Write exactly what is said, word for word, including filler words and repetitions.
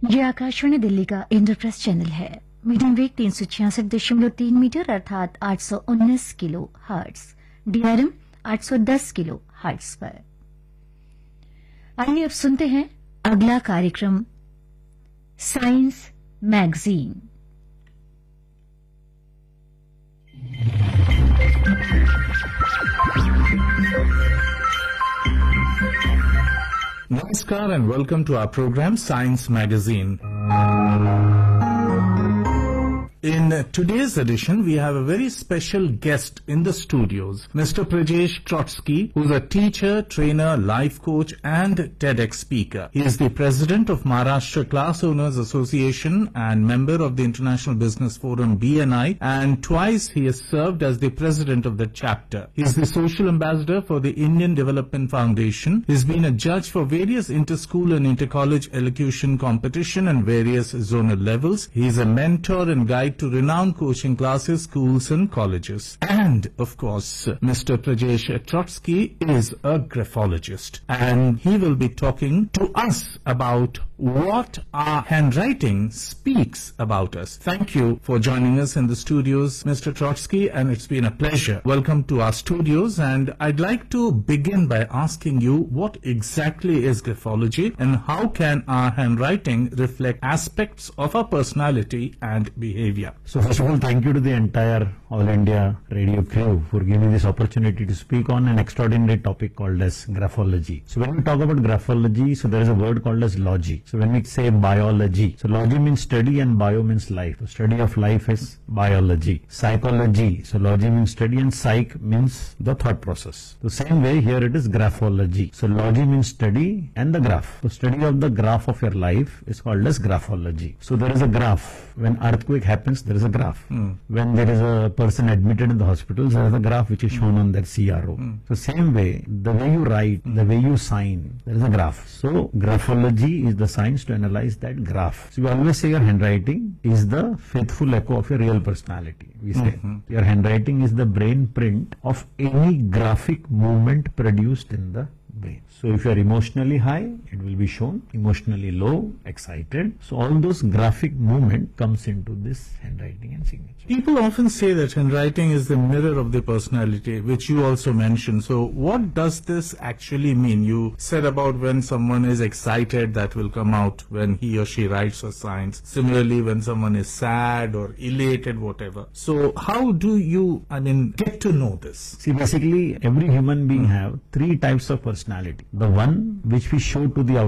ये आकाशवाणी दिल्ली का इंद्रप्रस्थ चैनल है। मीडियम वेग तीन सौ छियासठ दशमलव तीन मीटर अर्थात आठ सौ उन्नीस किलो हर्ट्ज, डीआरएम आठ सौ दस किलो हर्ट्ज पर। आइए अब सुनते हैं अगला कार्यक्रम science magazine. Namaskar and welcome to our program Science Magazine. In today's edition, we have a very special guest in the studios, Mister Prajesh Trotsky, who is a teacher, trainer, life coach and TEDx speaker. He is the president of Maharashtra Class Owners Association and member of the International Business Forum B N I, and twice he has served as the president of the chapter. He is the social ambassador for the Indian Development Foundation. He has been a judge for various inter-school and inter-college elocution competition and various zonal levels. He is a mentor and guide to renowned coaching classes, schools and colleges. And, of course, Mister Prajesh Trotsky is a graphologist. And he will be talking to us about what our handwriting speaks about us. Thank you for joining us in the studios, Mister Trotsky, and it's been a pleasure. Welcome to our studios, and I'd like to begin by asking you what exactly is graphology and how can our handwriting reflect aspects of our personality and behavior. So first of all, thank you to the entire All India radio crew for giving this opportunity to speak on an extraordinary topic called as graphology. So when we talk about graphology, so there is a word called as logy. So when we say biology, so logy means study and bio means life. So study of life is biology. Psychology, so logy means study and psych means the thought process. The same way here it is graphology. So logy means study and the graph. So study of the graph of your life is called as graphology. So there is a graph. When earthquake happens, there is a graph. Mm. When there is a person admitted in the hospital, there is a graph which is shown mm. on that C R O. Mm. So same way, the way you write, mm. the way you sign, there is a graph. So graphology is the science to analyze that graph. So we always say your handwriting is the faithful echo of your real personality. We say mm-hmm. your handwriting is the brain print of any graphic movement produced in the brain. So if you are emotionally high, it will be shown. Emotionally low, excited. So all those graphic movement comes into this handwriting and signature. People often say that handwriting is the mirror of the personality, which you also mentioned. So what does this actually mean? You said about when someone is excited, that will come out when he or she writes or signs. Similarly, when someone is sad or elated, whatever. So how do you, I mean, get to know this? See, basically, every human being mm. have three types of personality. The one which we show to the